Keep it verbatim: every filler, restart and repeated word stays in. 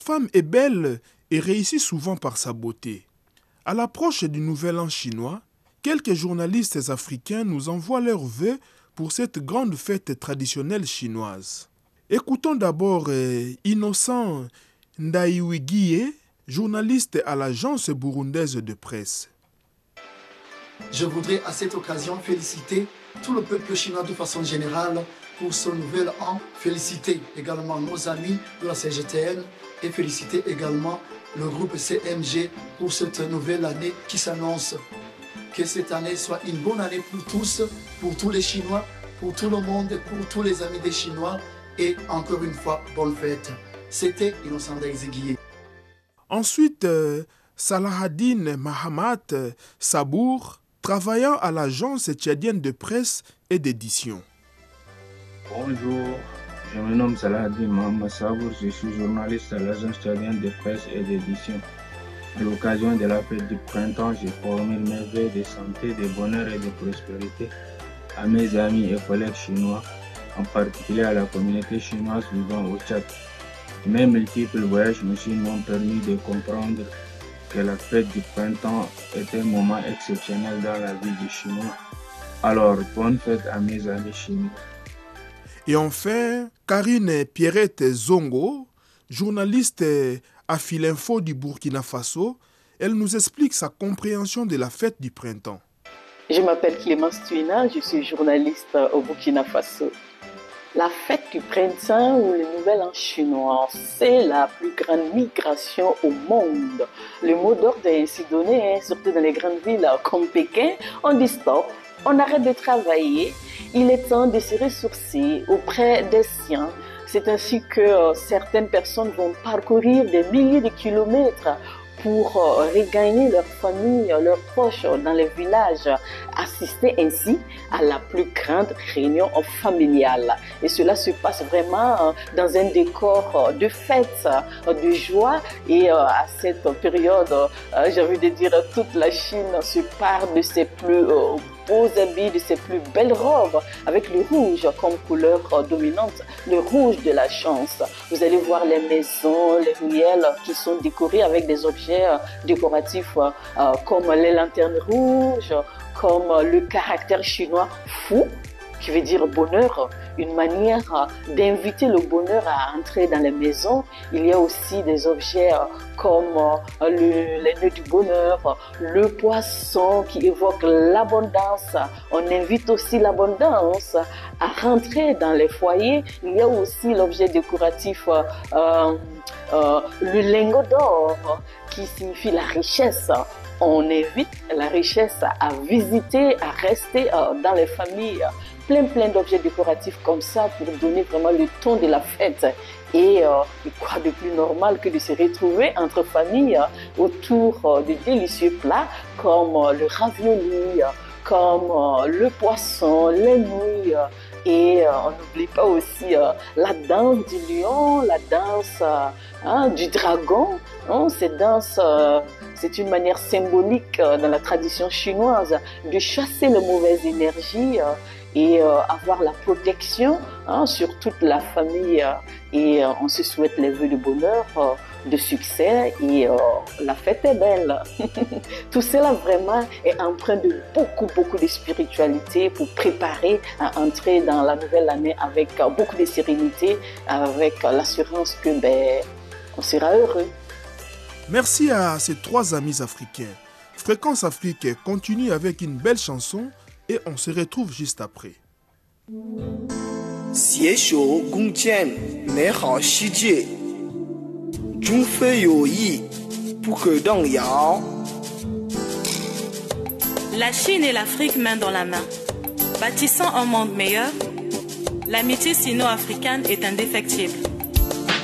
La femme est belle et réussit souvent par sa beauté. À l'approche du Nouvel An chinois, quelques journalistes africains nous envoient leurs vœux pour cette grande fête traditionnelle chinoise. Écoutons d'abord euh, Innocent Ndaiwigie, journaliste à l'agence burundaise de presse. Je voudrais à cette occasion féliciter tout le peuple chinois de façon générale pour ce nouvel an. Féliciter également nos amis de la C G T N et féliciter également le groupe C M G pour cette nouvelle année qui s'annonce. Que cette année soit une bonne année pour tous, pour tous les Chinois, pour tout le monde, pour tous les amis des Chinois. Et encore une fois, bonne fête. C'était Innocent Ndaiwigie. Ensuite, euh, Salahaddin Mahamat euh, Sabour, travaillant à l'agence tchadienne de presse et d'édition. Bonjour, je me nomme Salahaddin Mahamat Sabour, je suis journaliste à l'agence tchadienne de presse et d'édition. À l'occasion de la fête du printemps, j'ai formulé mes vœux de santé, de bonheur et de prospérité à mes amis et collègues chinois, en particulier à la communauté chinoise vivant au Tchad. Mes multiples voyages me m'ont permis de comprendre que la fête du printemps est un moment exceptionnel dans la vie du Chinois. Alors, bonne fête à mes amis chinois. Et enfin, Karine Pierrette Zongo, journaliste à Filinfo du Burkina Faso, elle nous explique sa compréhension de la fête du printemps. Je m'appelle Clémence Tuina, je suis journaliste au Burkina Faso. La fête du printemps ou le Nouvel An chinois, c'est la plus grande migration au monde. Le mot d'ordre est ainsi donné, hein, surtout dans les grandes villes comme Pékin. On dit stop, on arrête de travailler, il est temps de se ressourcer auprès des siens. C'est ainsi que euh, certaines personnes vont parcourir des milliers de kilomètres pour euh, regagner leur famille, leurs proches dans les villages, assister ainsi à la plus grande réunion familiale. Et cela se passe vraiment euh, dans un décor euh, de fête, euh, de joie. Et euh, à cette période, euh, j'ai envie de dire, toute la Chine se part de ses plus euh, beaux habits, de ses plus belles robes, avec le rouge comme couleur euh, dominante, le rouge de la chance. Vous allez voir les maisons, les ruelles qui sont décorées avec des objets décoratifs euh, comme les lanternes rouges, comme le caractère chinois fou, qui veut dire bonheur, une manière d'inviter le bonheur à entrer dans les maisons. Il y a aussi des objets comme le, les nœuds du bonheur, le poisson qui évoque l'abondance. On invite aussi l'abondance à rentrer dans les foyers. Il y a aussi l'objet décoratif euh, euh, le lingot d'or qui signifie la richesse. On invite la richesse à visiter, à rester euh, dans les familles. Plein, plein d'objets décoratifs comme ça pour donner vraiment le ton de la fête. Et, euh, et quoi de plus normal que de se retrouver entre familles euh, autour euh, de délicieux plats comme euh, le ravioli, euh, comme euh, le poisson, les nouilles. Euh, Et euh, on n'oublie pas aussi euh, la danse du lion, la danse euh, hein, du dragon. Hein, cette danse, euh, c'est une manière symbolique euh, dans la tradition chinoise de chasser les mauvaises énergies euh, et euh, avoir la protection hein, sur toute la famille. Euh, et euh, on se souhaite les vœux de bonheur, euh, de succès et euh, la fête est belle. Tout cela vraiment est empreint de beaucoup, beaucoup de spiritualité pour préparer à entrer dans la nouvelle année avec euh, beaucoup de sérénité, avec euh, l'assurance que ben, on sera heureux. Merci à ces trois amis africains. Fréquence Afrique continue avec une belle chanson et on se retrouve juste après. 携手共建美好世界，中非友谊不可动摇。 La Chine et l'Afrique main dans la main. Bâtissant un monde meilleur, l'amitié sino-africaine est indéfectible.